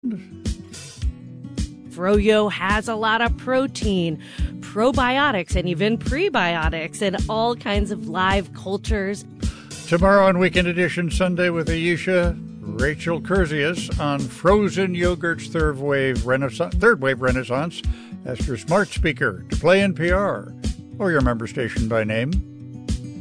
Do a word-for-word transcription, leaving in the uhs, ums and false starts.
Froyo has a lot of protein, probiotics, and even prebiotics, and all kinds of live cultures. Tomorrow on Weekend Edition Sunday with Ayesha, Rachel Kurzius on frozen yogurt's third wave renaissance, third wave renaissance as your smart speaker to play N P R or your member station by name.